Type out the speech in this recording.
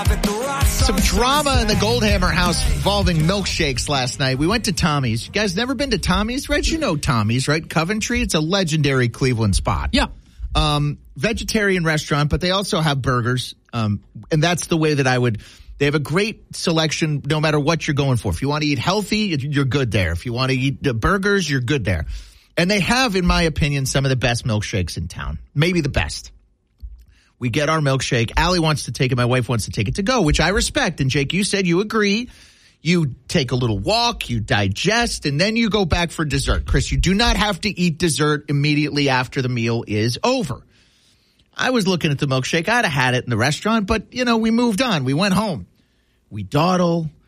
Some drama in the Goldhammer house involving milkshakes last night. We went to Tommy's. You guys never been to Tommy's? Reg, you know Tommy's, right? Coventry. It's a legendary Cleveland spot. Yeah. Vegetarian restaurant, but they also have burgers. And that's the way that I would... They have a great selection no matter what you're going for. If you want to eat healthy, you're good there. If you want to eat burgers, you're good there. And they have, in my opinion, some of the best milkshakes in town. Maybe the best. We get our milkshake. Allie wants to take it. My wife wants to take it to go, which I respect. And Jake, you said you agree. You take a little walk, you digest, and then you go back for dessert. Chris, you do not have to eat dessert immediately after the meal is over. I was looking at the milkshake. I'd have had it in the restaurant, but, we moved on. We went home. We dawdle.